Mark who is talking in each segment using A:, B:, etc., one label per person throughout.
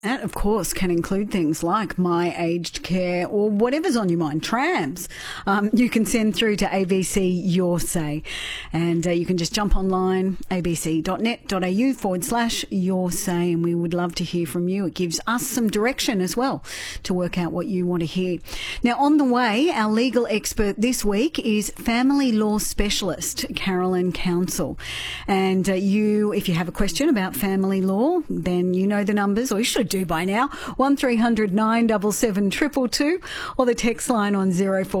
A: That, of course, can include things like My Aged Care or whatever's on your mind, trams. You can send through to ABC Your Say. And you can just jump online, abc.net.au/Your Say, and we would love to hear from you. It gives us some direction as well to work out what you want to hear. Now, on the way, our legal expert this week is family law specialist Carolyn Council. And if you have a question about family law, then you know the numbers, or you should do by now, 1300 977 222, or the text line on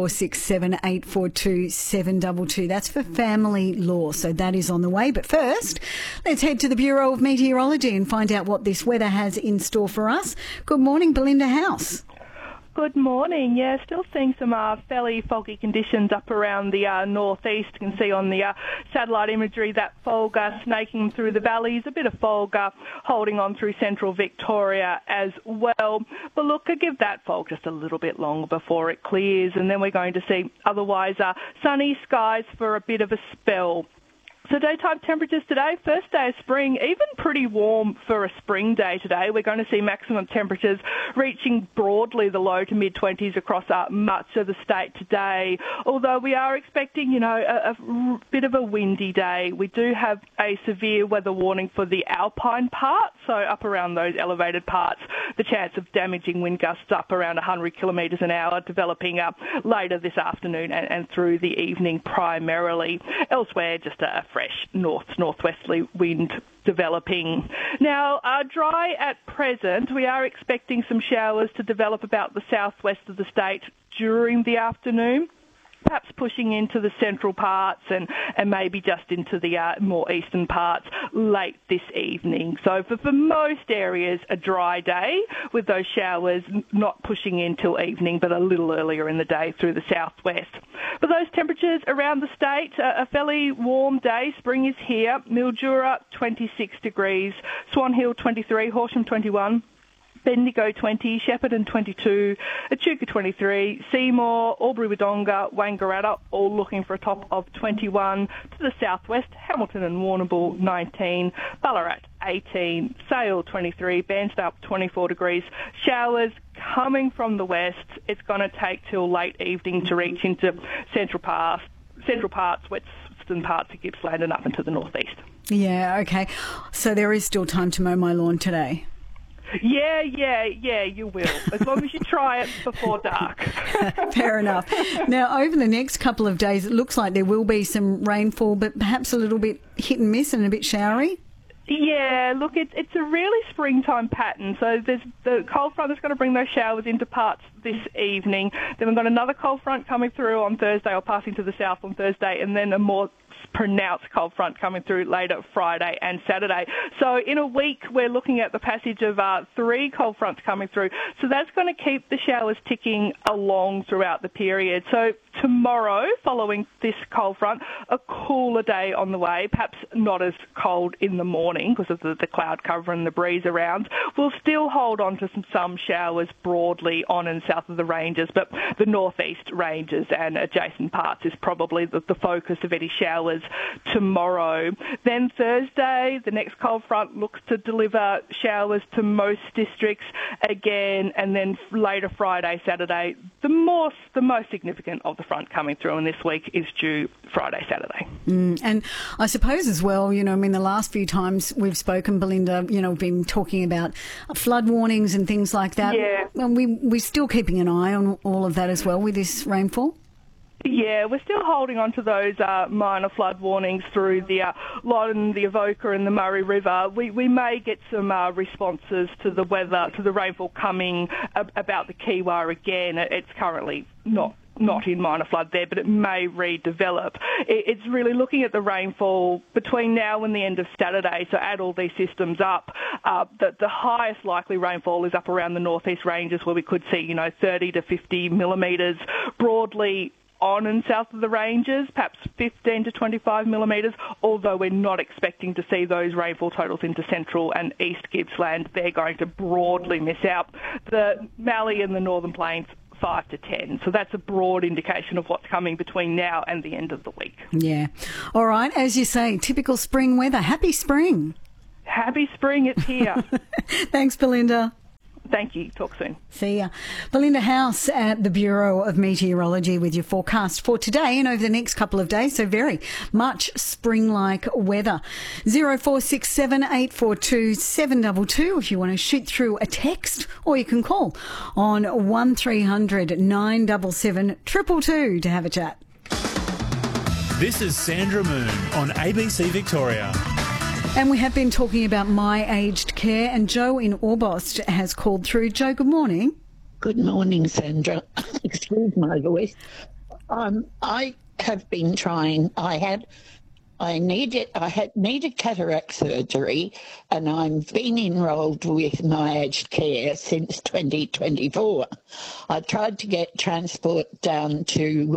A: 0467 842 722. That's for family law, so that is on the way. But first, let's head to the Bureau of Meteorology and find out what this weather has in store for us. Good morning, Belinda House.
B: Good morning. Yeah, still seeing some fairly foggy conditions up around the northeast. You can see on the satellite imagery that fog snaking through the valleys, a bit of fog holding on through central Victoria as well. But look, I give that fog just a little bit longer before it clears, and then we're going to see otherwise sunny skies for a bit of a spell. So daytime temperatures today, first day of spring, even pretty warm for a spring day today. We're going to see maximum temperatures reaching broadly the low to mid-20s across much of the state today. Although we are expecting, a bit of a windy day. We do have a severe weather warning for the alpine part, so up around those elevated parts, the chance of damaging wind gusts up around 100 kilometres an hour developing later this afternoon and through the evening primarily. Elsewhere, just a fresh northwesterly wind developing. Now, dry at present. We are expecting some showers to develop about the southwest of the state during the afternoon, perhaps pushing into the central parts and maybe just into the more eastern parts late this evening. So for most areas, a dry day with those showers not pushing in till evening, but a little earlier in the day through the southwest. But those temperatures around the state, a fairly warm day. Spring is here. Mildura, 26 degrees. Swan Hill, 23. Horsham, 21. Bendigo 20, Shepparton 22, Echuca 23, Seymour, Albury-Wodonga, Wangaratta all looking for a top of 21. To the southwest, Hamilton and Warrnambool 19, Ballarat 18, Sale 23, Bairnsdale 24 degrees. Showers coming from the west. It's going to take till late evening to reach into central parts, western parts of Gippsland and up into the northeast.
A: Yeah, okay. So there is still time to mow my lawn today.
B: Yeah, you will, as long as you try it before dark.
A: Fair enough. Now, over the next couple of days, it looks like there will be some rainfall, but perhaps a little bit hit and miss and a bit showery.
B: Yeah, look, it's a really springtime pattern. So there's the cold front that's going to bring those showers into parts this evening. Then we've got another cold front coming through on Thursday or passing to the south on Thursday, and then a more pronounced cold front coming through later Friday and Saturday. So in a week, we're looking at the passage of 3 cold fronts coming through. So that's going to keep the showers ticking along throughout the period. So tomorrow, following this cold front, a cooler day on the way, perhaps not as cold in the morning because of the cloud cover and the breeze around. We'll still hold on to some showers broadly on and south of the ranges, but the northeast ranges and adjacent parts is probably the focus of any showers tomorrow. Then Thursday, the next cold front looks to deliver showers to most districts again, and then later Friday, Saturday, the most significant of the front coming through in this week is due Friday, Saturday.
A: And I suppose as well, the last few times we've spoken, Belinda, we've been talking about flood warnings and things like that.
B: Yeah.
A: And we're still keeping an eye on all of that as well with this rainfall.
B: Yeah, we're still holding on to those minor flood warnings through the Loddon, the Avoca and the Murray River. We may get some responses to the weather, to the rainfall coming about the Kiewa again. It's currently not in minor flood there, but it may redevelop. It's really looking at the rainfall between now and the end of Saturday, so add all these systems up. The highest likely rainfall is up around the northeast ranges where we could see, 30 to 50 millimetres broadly on and south of the ranges, perhaps 15 to 25 millimetres, although we're not expecting to see those rainfall totals into central and east Gippsland. They're going to broadly miss out. The Mallee and the Northern Plains, 5 to 10. So that's a broad indication of what's coming between now and the end of the week.
A: Yeah. All right. As you say, typical spring weather. Happy spring.
B: Happy spring. It's here.
A: Thanks, Belinda.
B: Thank you. Talk soon.
A: See ya. Belinda House at the Bureau of Meteorology with your forecast for today and over the next couple of days. So very much spring-like weather. 0467 842 722 if you want to shoot through a text, or you can call on 1300 977 222 to have a chat.
C: This is Sandra Moon on ABC Victoria.
A: And we have been talking about My Aged Care, and Joe in Orbost has called through. Joe, good morning.
D: Good morning, Sandra. Excuse my voice. I have been trying. I had needed cataract surgery, and I've been enrolled with My Aged Care since 2024. I tried to get transport down to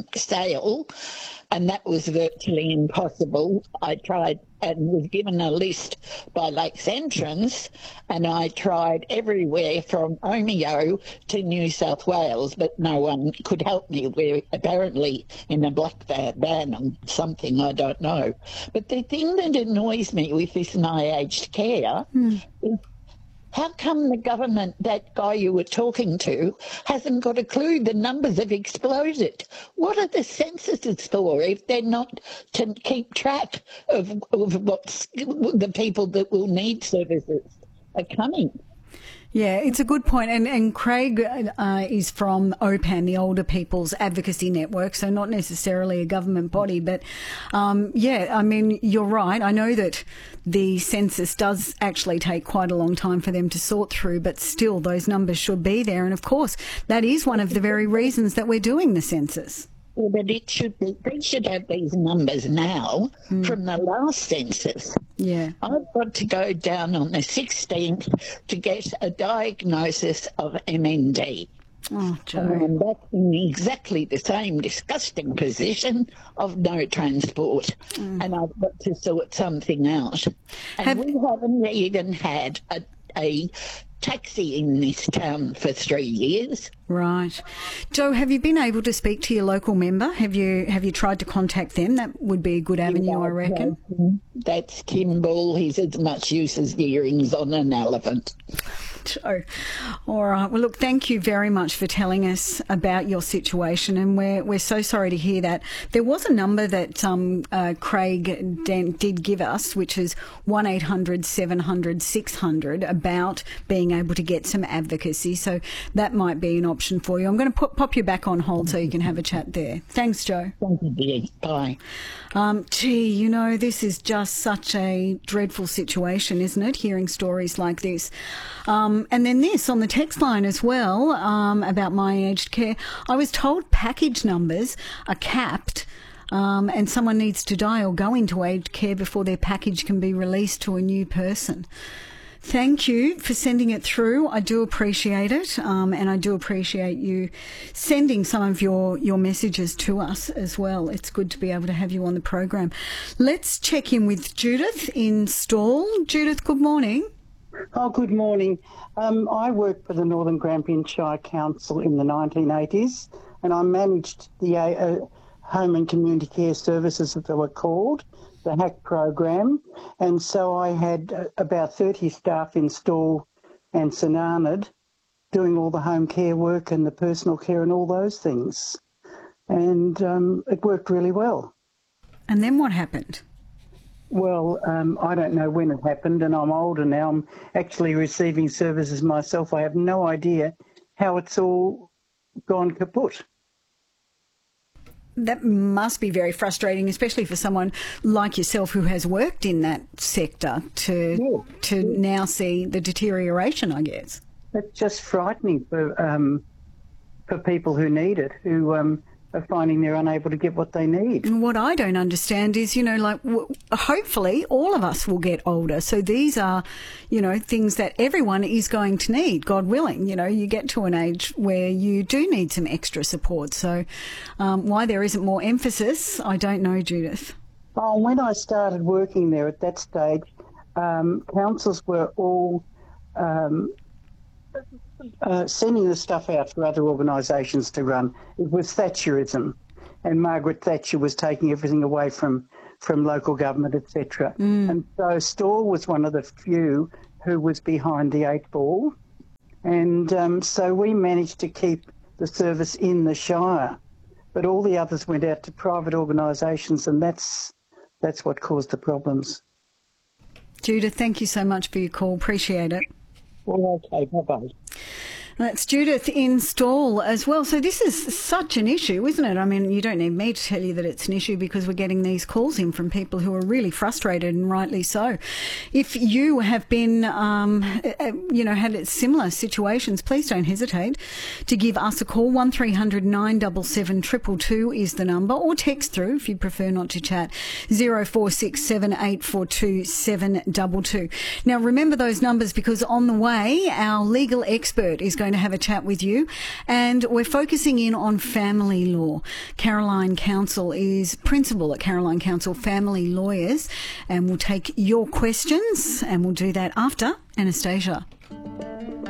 D: Sale, and that was virtually impossible. I tried and was given a list by Lakes Entrance, and I tried everywhere from Omeo to New South Wales, but no one could help me. We're apparently in a black ban on something, I don't know. But the thing that annoys me with this My Aged Care is, how come the government, that guy you were talking to, hasn't got a clue? The numbers have exploded. What are the censuses for if they're not to keep track of what's the people that will need services are coming?
A: Yeah, it's a good point. And Craig is from OPAN, the Older People's Advocacy Network, so not necessarily a government body. But, yeah, I mean, you're right. I know that the census does actually take quite a long time for them to sort through, but still those numbers should be there. And, of course, that is one of the very reasons that we're doing the census.
D: Well, but it should be, they should have these numbers now from the last census.
A: Yeah.
D: I've got to go down on the 16th to get a diagnosis of MND.
A: Oh, Joe.
D: And that's in exactly the same disgusting position of no transport. And I've got to sort something out. And we haven't even had a taxi in this town for 3 years.
A: Right. Joe, have you been able to speak to your local member? Have you tried to contact them? That would be a good avenue, I reckon.
D: That's Kimball. He's as much use as earrings on an elephant.
A: Joe. All right. Well, look, thank you very much for telling us about your situation, and we're so sorry to hear that. There was a number that Craig did give us, which is 1800 700 600, about being able to get some advocacy. So that might be an option for you. I'm going to pop you back on hold so you can have a chat there. Thanks, Joe.
D: Thank you, dear. Bye.
A: Gee, you know, this is just such a dreadful situation, isn't it? Hearing stories like this. And then this on the text line as well, about My Aged Care. I was told package numbers are capped, and someone needs to die or go into aged care before their package can be released to a new person. Thank you for sending it through. I do appreciate it, and I do appreciate you sending some of your messages to us as well. It's good to be able to have you on the program. Let's check in with Judith in Stawell. Judith, good morning.
E: Oh, good morning. I worked for the Northern Grampian Shire Council in the 1980s, and I managed the Home and Community Care Services, as they were called, the HAC program. And so I had about 30 staff in Stawell and St Arnaud doing all the home care work and the personal care and all those things. And it worked really well.
A: And then what happened?
E: Well, I don't know when it happened, and I'm older now. I'm actually receiving services myself. I have no idea how it's all gone kaput.
A: That must be very frustrating, especially for someone like yourself who has worked in that sector to now see the deterioration, I guess.
E: It's just frightening for people who need it, who are finding they're unable to get what they need.
A: And what I don't understand is, you know, like hopefully all of us will get older. So these are, you know, things that everyone is going to need, God willing. You know, you get to an age where you do need some extra support. So why there isn't more emphasis, I don't know, Judith.
E: Oh, when I started working there at that stage, councils were all sending the stuff out for other organisations to run. It was Thatcherism, and Margaret Thatcher was taking everything away from local government, etc. And so Stawell was one of the few who was behind the 8 ball, And so we managed to keep the service in the Shire, but all the others went out to private organisations, and that's what caused the problems.
A: Judith, thank you so much for your call. Appreciate it.
E: Well, okay, bye-bye.
A: That's Judith in Stawell as well. So this is such an issue, isn't it? I mean, you don't need me to tell you that it's an issue because we're getting these calls in from people who are really frustrated, and rightly so. If you have been, had similar situations, please don't hesitate to give us a call. 1300 977 222 is the number, or text through if you prefer not to chat, 0467 842 722. Now, remember those numbers because on the way, our legal expert is going to have a chat with you, and we're focusing in on family law. Caroline Counsell is principal at Caroline Counsell Family Lawyers, and we'll take your questions, and we'll do that after Anastasia.